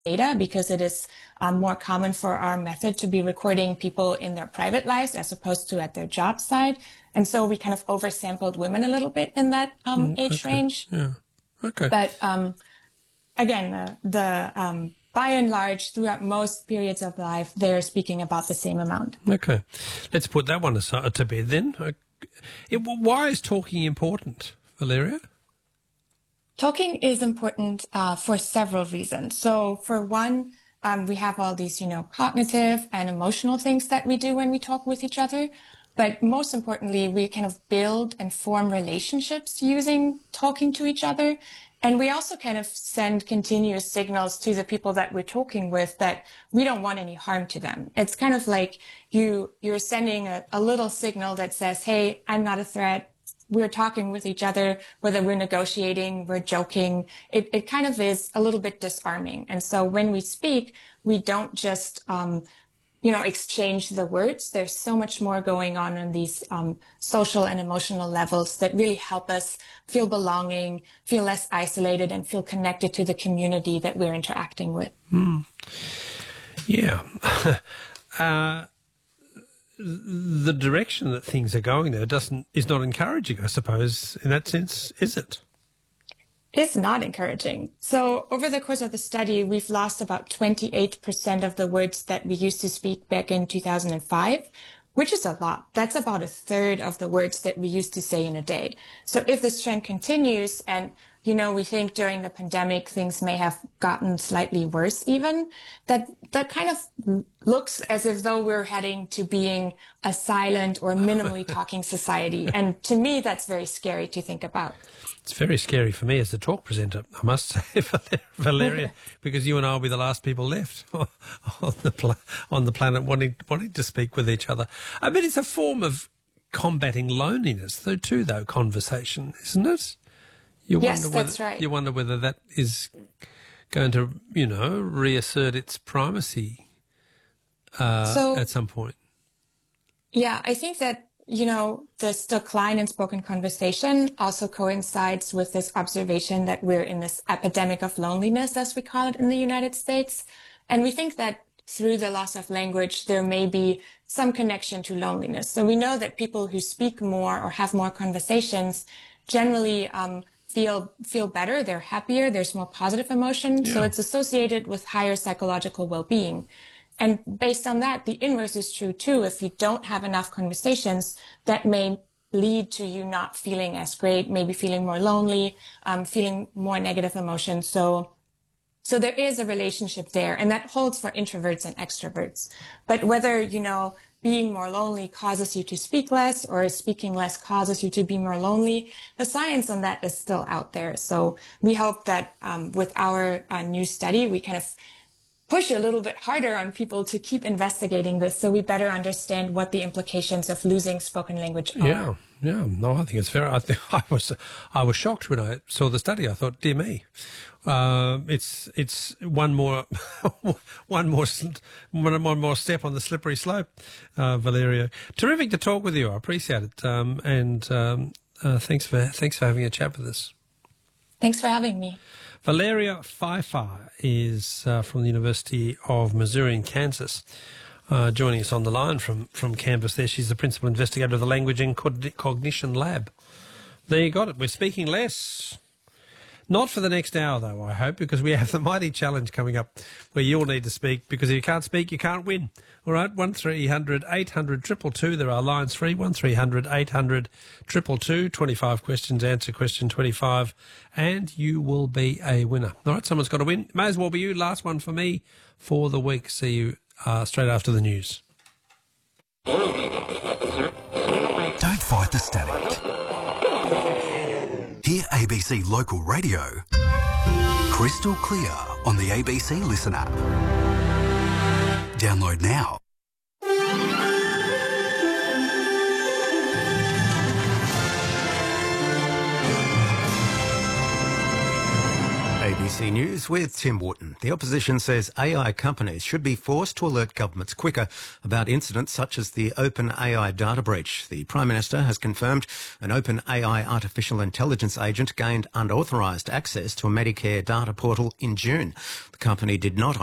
data because it is more common for our method to be recording people in their private lives as opposed to at their job side. And so we kind of oversampled women a little bit in that age range. Yeah. Okay. But again, by and large, throughout most periods of life, they're speaking about the same amount. Okay. Let's put that one aside to bed then. Why is talking important, Valeria? Talking is important for several reasons. So for one, we have all these, cognitive and emotional things that we do when we talk with each other. But most importantly, we kind of build and form relationships using talking to each other. And we also kind of send continuous signals to the people that we're talking with that we don't want any harm to them. It's kind of like you're sending a little signal that says, hey, I'm not a threat. We're talking with each other, whether we're negotiating, we're joking. It kind of is a little bit disarming. And so when we speak, we don't just, exchange the words. There's so much more going on these social and emotional levels that really help us feel belonging, feel less isolated, and feel connected to the community that we're interacting with. Yeah. The direction that things are going there is not encouraging, I suppose, in that sense, is it? It's not encouraging. So over the course of the study, we've lost about 28% of the words that we used to speak back in 2005, which is a lot. That's about a third of the words that we used to say in a day. So if this trend continues and we think during the pandemic things may have gotten slightly worse even, that kind of looks as if though we're heading to being a silent or minimally talking society. And to me, that's very scary to think about. It's very scary for me as the talk presenter, I must say, Valeria, because you and I will be the last people left on the planet wanting to speak with each other. I mean, it's a form of combating loneliness, though, conversation, isn't it? Yes, that's right. You wonder whether that is going to, reassert its primacy at some point. Yeah, I think that, this decline in spoken conversation also coincides with this observation that we're in this epidemic of loneliness, as we call it in the United States. And we think that through the loss of language, there may be some connection to loneliness. So we know that people who speak more or have more conversations generally feel better, they're happier, there's more positive emotion. Yeah. So it's associated with higher psychological well-being. And based on that, the inverse is true too. If you don't have enough conversations, that may lead to you not feeling as great, maybe feeling more lonely, feeling more negative emotions. So there is a relationship there, and that holds for introverts and extroverts. But whether, being more lonely causes you to speak less or speaking less causes you to be more lonely, the science on that is still out there. So we hope that with our new study, we kind of push a little bit harder on people to keep investigating this so we better understand what the implications of losing spoken language are. Yeah. No, I think it's fair. I was shocked when I saw the study. I thought, dear me, it's one more step on the slippery slope, Valeria. Terrific to talk with you. I appreciate it. And thanks for having a chat with us. Thanks for having me. Valeria Pfeiffer is from the University of Missouri in Kansas, joining us on the line from campus there. She's the principal investigator of the Language and Cognition Lab. There you got it. We're speaking less. Not for the next hour, though, I hope, because we have the mighty challenge coming up where you'll need to speak, because if you can't speak, you can't win. All right, 1300 800 222. There are lines free, 1300 800 222. 25 questions, answer question 25, and you will be a winner. All right, someone's got to win. May as well be you. Last one for me for the week. See you straight after the news. Don't fight the static. Hear ABC Local Radio crystal clear on the ABC Listen app. Download now. ABC News with Tim Wharton. The opposition says AI companies should be forced to alert governments quicker about incidents such as the OpenAI data breach. The Prime Minister has confirmed an OpenAI artificial intelligence agent gained unauthorised access to a Medicare data portal in June. The company did not